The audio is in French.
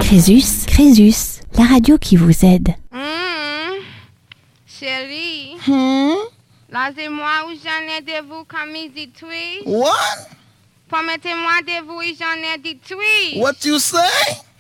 Crésus, la radio qui vous aide. Chérie. Là, c'est moi où j'en ai de vous comme il dit oui. What? Permettez-moi de vous, j'en ai dit oui. What you say?